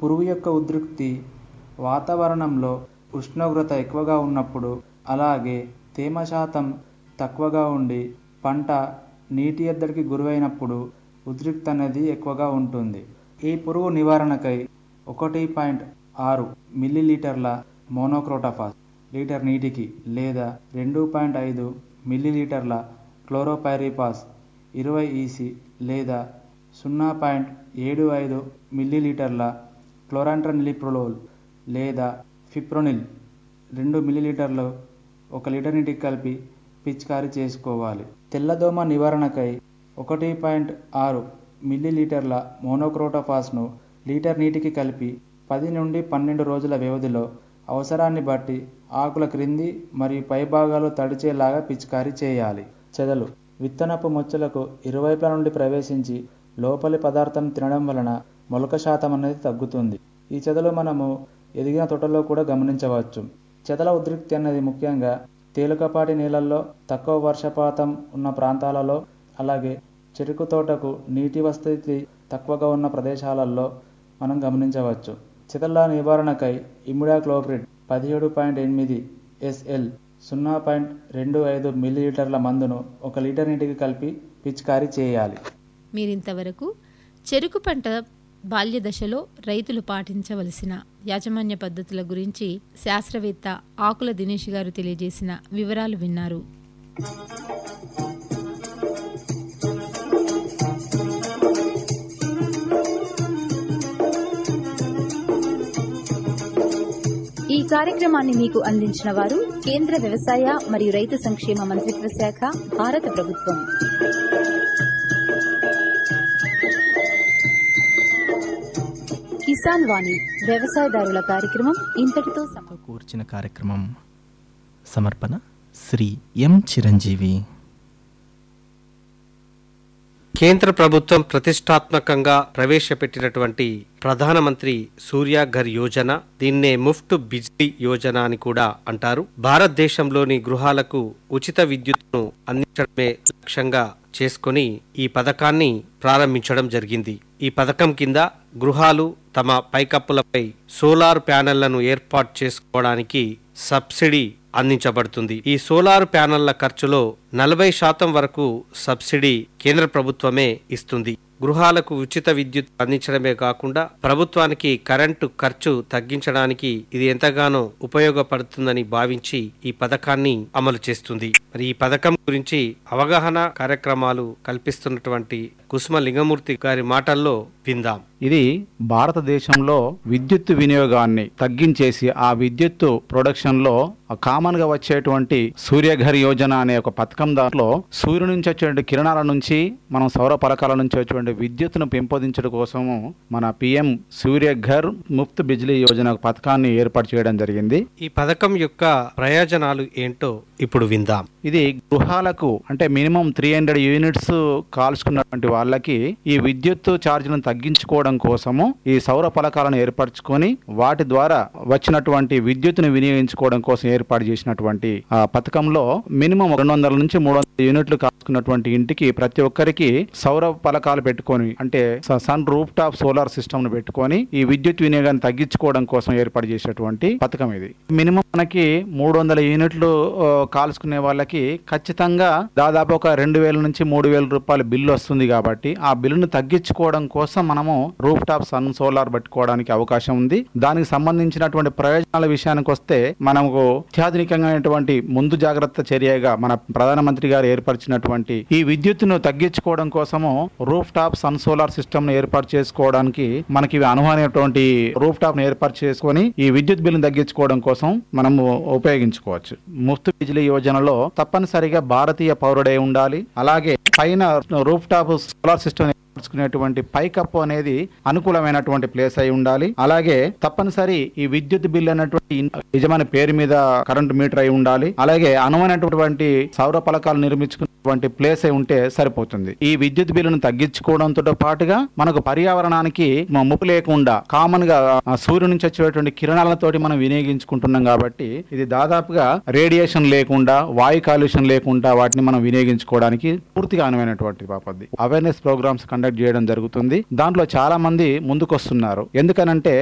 పురుగు యొక్క ఉధృతి వాతావరణంలో ఉష్ణోగ్రత ఎక్కువగా ఉన్నప్పుడు, అలాగే తేమ శాతం తక్కువగా ఉండి పంట నీటి ఎద్దడికి గురైనప్పుడు ఉధృతి అనేది ఎక్కువగా ఉంటుంది. ఈ పురుగు నివారణకై 1.6 మిల్లీలీటర్ల మోనోక్రోటోఫాస్ లీటర్ నీటికి లేదా 2.5 మిల్లీలీటర్ల క్లోరోపైరిపాస్ 20 EC లేదా 0.75 మిల్లీలీటర్ల క్లోరాంట్రనిలిప్రోల్ లేదా ఫిప్రోనిల్ 2 మిల్లీలీటర్లు 1 లీటర్ నీటికి కలిపి పిచికారీ చేసుకోవాలి. తెల్లదోమ నివారణకై 1.6 మిల్లీలీటర్ల మోనోక్రోటోఫాస్ను లీటర్ నీటికి కలిపి 10 నుండి 12 రోజుల వ్యవధిలో అవసరాన్ని బట్టి ఆకుల క్రింది మరియు పై భాగాలు తడిచేలాగా పిచికారీ చేయాలి. చెదలు విత్తనపు మొచ్చలకు ఇరువైపుల నుండి ప్రవేశించి లోపలి పదార్థం తినడం వలన మొలక శాతం అనేది తగ్గుతుంది. ఈ చెదలు మనము ఎదిగిన తోటలో కూడా గమనించవచ్చు. చెదల ఉధృతి అనేది ముఖ్యంగా తేలికపాటి నేలల్లో, తక్కువ వర్షపాతం ఉన్న ప్రాంతాలలో, అలాగే చెరుకు తోటకు నీటి వసతి తక్కువగా ఉన్న ప్రదేశాలలో మనం గమనించవచ్చు. చెదల నివారణకై ఇమిడాక్లోప్రిడ్ 17.8 SL 0.25 మిల్లీలీటర్ల మందును 1 లీటర్ నీటికి కలిపి పిచికారీ చేయాలి. మీరింతవరకు చెరుకు పంట బాల్య దశలో రైతులు పాటించవలసిన యాజమాన్య పద్ధతుల గురించి శాస్త్రవేత్త ఆకుల దినేష్ గారు తెలియజేసిన వివరాలు విన్నారు. ఈ కార్యక్రమాన్ని మీకు అందించిన వారు కేంద్ర వ్యవసాయ మరియు రైతు సంక్షేమ మంత్రిత్వ శాఖ, భారత ప్రభుత్వం. కిసాన్ వాణి వ్యవసాయదారుల కార్యక్రమం ఇంతటితో కూర్చిన కార్యక్రమం సమర్పణ శ్రీ ఎం చిరంజీవి. కేంద్ర ప్రభుత్వం ప్రతిష్టాత్మకంగా ప్రవేశపెట్టినటువంటి ప్రధానమంత్రి సూర్యఘర్ యోజన, దీన్నే ముఫ్ట్ బిజ్లీ యోజన అని కూడా అంటారు. భారతదేశంలోని గృహాలకు ఉచిత విద్యుత్తును అందించడమే లక్ష్యంగా చేసుకుని ఈ పథకాన్ని ప్రారంభించడం జరిగింది. ఈ పథకం కింద గృహాలు తమ పైకప్పులపై సోలార్ ప్యానెళ్లను ఏర్పాటు చేసుకోవడానికి సబ్సిడీ అందించబడుతుంది. ఈ సోలార్ ప్యానెళ్ల ఖర్చులో 40% వరకు సబ్సిడీ కేంద్ర ప్రభుత్వమే ఇస్తుంది. గృహాలకు ఉచిత విద్యుత్ అందించడమే కాకుండా ప్రభుత్వానికి కరెంటు ఖర్చు తగ్గించడానికి ఇది ఎంతగానో ఉపయోగపడుతుందని భావించి ఈ పథకాన్ని అమలు చేస్తుంది. మరి ఈ పథకం గురించి అవగాహన కార్యక్రమాలు కల్పిస్తున్నటువంటి కుసుమ లింగమూర్తి గారి మాటల్లో విందాం. ఇది భారతదేశంలో విద్యుత్ వినియోగాన్ని తగ్గించేసి ఆ విద్యుత్ ప్రొడక్షన్ లో కామన్ గా వచ్చేటువంటి సూర్యఘర్ యోజన అనే ఒక పథకం, దాంట్లో సూర్యుడి నుంచి వచ్చేటువంటి కిరణాల నుంచి మనం సౌర పలకాల నుంచి వచ్చేటువంటి విద్యుత్తును పెంపొందించడం కోసము మన పిఎం సూర్యఘర్ ముఫ్త్ బిజ్లీ యోజన పథకాన్ని ఏర్పాటు చేయడం జరిగింది. ఈ పథకం యొక్క ప్రయోజనాలు ఏంటో ఇప్పుడు విందాం. ఇది గృహాలకు అంటే మినిమం 300 యూనిట్స్ కాల్చుకున్నటువంటి వాళ్ళకి ఈ విద్యుత్ ఛార్జీలను తగ్గించుకోవడం కోసము ఈ సౌర పలకాలను ఏర్పరచుకొని వాటి ద్వారా వచ్చినటువంటి విద్యుత్తును వినియోగించుకోవడం కోసం ఏర్పాటు చేసినటువంటి ఆ పథకంలో మినిమం 200 నుంచి 300 యూనిట్లు కాల్చుకున్నటువంటి ఇంటికి ప్రతి ఒక్కరికి సౌర పలకాలు పెట్టుకొని అంటే sun roof top solar system ను పెట్టుకొని ఈ విద్యుత్ వినియోగాన్ని తగ్గించుకోవడం కోసం ఏర్పాటు చేసినటువంటి పథకం ఇది. మినిమం మనకి 300 యూనిట్లు కాల్చుకునే వాళ్ళకి ఖచ్చితంగా దాదాపు ఒక 2000 నుంచి 3000 రూపాయల బిల్లు వస్తుంది. కాబట్టి ఆ బిల్లును తగ్గించుకోవడం కోసం మనము రూఫ్ టాప్ సన్ సోలార్ పెట్టుకోవడానికి అవకాశం ఉంది. దానికి సంబంధించినటువంటి ప్రయోజనాల విషయానికి వస్తే మనకు అత్యాధునికమైనటువంటి ముందు జాగ్రత్త చర్యగా మన ప్రధానమంత్రి గారు ఏర్పరిచినటువంటి ఈ విద్యుత్తును తగ్గించుకోవడం కోసము roof top sun solar system ను ఏర్పాటు చేసుకోవడానికి మనకి అనువైనటువంటి రూఫ్ టాప్ ను ఏర్పాటు చేసుకొని ఈ విద్యుత్ బిల్లును తగ్గించుకోవడం కోసం మనము ఉపయోగించుకోవచ్చు. ముఫ్త్ బిజ్లీ యోజనలో తప్పనిసరిగా భారతీయ పౌరుడై ఉండాలి. అలాగే పైన రూఫ్ టాప్ సోలార్ సిస్టమ్ టువంటి పైకప్పు అనేది అనుకూలమైనటువంటి ప్లేస్ అయి ఉండాలి. అలాగే తప్పనిసరి ఈ విద్యుత్ బిల్ అనేటువంటి యజమాని పేరు మీద కరెంటు మీటర్ అయి ఉండాలి. అలాగే అనువైనటువంటి సౌర పలకాలు నిర్మించుకున్నటువంటి ప్లేస్ అయి ఉంటే సరిపోతుంది. ఈ విద్యుత్ బిల్లును తగ్గించుకోవడంతో పాటుగా మనకు పర్యావరణానికి ముప్పు లేకుండా కామన్ గా సూర్యుడి నుంచి వచ్చేటువంటి కిరణాలతోటి మనం వినియోగించుకుంటున్నాం. కాబట్టి ఇది దాదాపుగా రేడియేషన్ లేకుండా, వాయు కాలుష్యం లేకుండా వాటిని మనం వినియోగించుకోవడానికి పూర్తిగా అనువైనటువంటి పద్ధతి. అవేర్నెస్ ప్రోగ్రామ్స్ కండక్ట్ చేయడం జరుగుతుంది. దాంట్లో చాలా మంది ముందుకొస్తున్నారు. ఎందుకనంటే